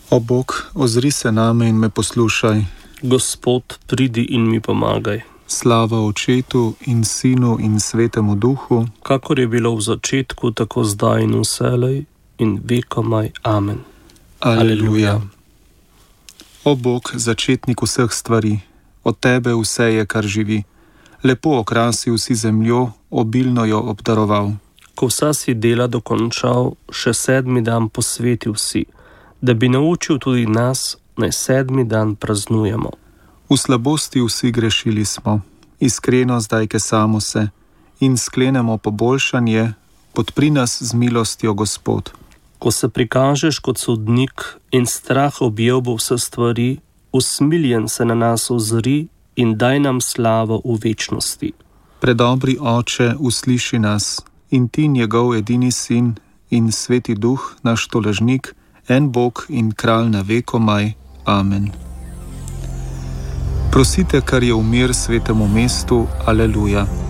O Bog, ozri se name in me poslušaj. Gospod, pridi in mi pomagaj. Slava Očetu in Sinu in Svetemu Duhu, Kakor je bilo v začetku, tako zdaj in vselej in vekomaj. Amen. Aleluja. O Bog, začetnik vseh stvari, od tebe vse je, kar živi. Lepo okrasil si zemljo, obilno jo obdaroval. Ko vsa si dela dokončal, še 7. dan posvetil si, da bi naučil tudi nas, naj 7. dan praznujemo. V slabosti vsi grešili smo, iskreno zdaj kesamo se in sklenemo poboljšanje, podpri nas z milostjo, Gospod. Ko se prikažeš kot sodnik in strah objel bo vse stvari, usmiljen se na nas ozri in daj nam slavo v večnosti. Predobri Oče, usliši nas in ti njegov edini sin in Sveti Duh, naš tolažnik, en Bog in kralj na vekomaj. Amen. Prosite, kar je v mir svetemu mestu. Aleluja.